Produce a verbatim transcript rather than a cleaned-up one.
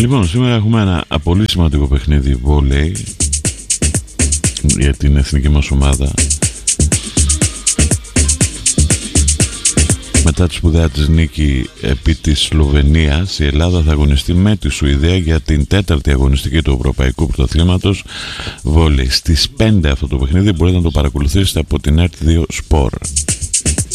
Λοιπόν, σήμερα έχουμε ένα πολύ σημαντικό παιχνίδι βόλεϊ για την εθνική μας ομάδα. Μετά τη σπουδαία της νίκη επί της Σλοβενίας, η Ελλάδα θα αγωνιστεί με τη Σουηδία για την τέταρτη αγωνιστική του Ευρωπαϊκού Πρωταθλήματος βόλεϊ. Στις πέντε αυτό το παιχνίδι μπορείτε να το παρακολουθήσετε από την ερτ δύο Sport.